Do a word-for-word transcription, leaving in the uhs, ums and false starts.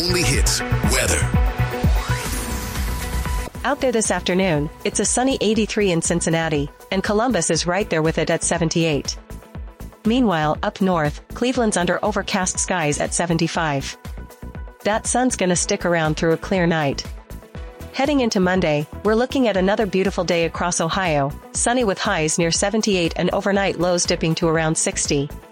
only hits, weather. Out there this afternoon, it's a sunny eighty-three in Cincinnati, and Columbus is right there with it at seventy-eight. Meanwhile, up north, Cleveland's under overcast skies at seventy-five. That sun's gonna stick around through a clear night. Heading into Monday, we're looking at another beautiful day across Ohio, sunny with highs near seventy-eight and overnight lows dipping to around sixty.